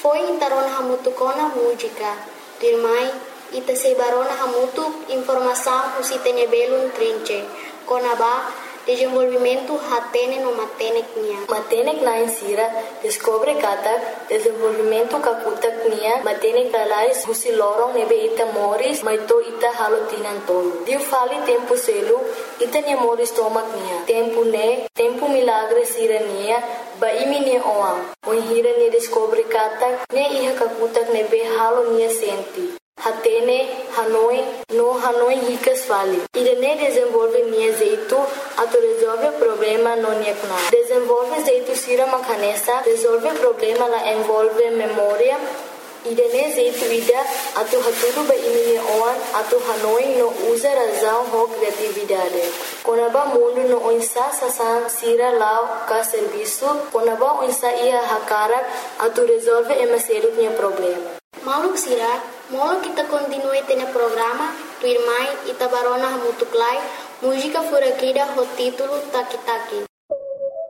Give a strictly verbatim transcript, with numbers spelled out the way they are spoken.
Foi intarona hamutu kona música. Dirmai, ita se barona hamutu informação se tenha belum trinche. Kona ba, desenvolvimento hatene no matenek nia. Matenek na insira, descobre kata, desenvolvimento kakutak nia, matenek alais husi lorong nebe ita moris, maito ita halotinan tolo. Diu fali tempo selu, ita nia moris tomak nia. Tempo ne, tempo milagre sira nia, ba imi nia oam. Oin hira nia descobre kata, ne iha kakutak nebe halo nia senti. Hatene, Hanoi, no Hanoi ricas fali. Irene desenvolve nia jeito, ato resolve problema no nia kuna. Desenvolve jeito sira makanesa, resolve problema la envolve memória. Irene jeito ida, ato hatulu ba imine oan, ato Hanoi no usa razão ho criatividade. Konaba mundo no onsa sasan sira lao ka serviço, konaba onsa ia hakarak, ato resolve emaseru nia problema. Maluk sira, molo kita continue tene programa, tu irmai ita barona hamutuklai, música furakida ho título Taki Taki.